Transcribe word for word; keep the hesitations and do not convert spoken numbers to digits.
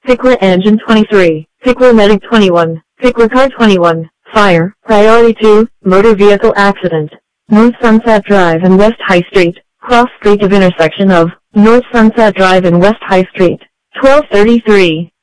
Pickler Engine twenty-three, Pickler Medic twenty-one, Pickler Car twenty-one, Fire, Priority two, Motor Vehicle Accident. North Sunset Drive and West High Street, cross street of intersection of North Sunset Drive and West High Street, twelve thirty-three.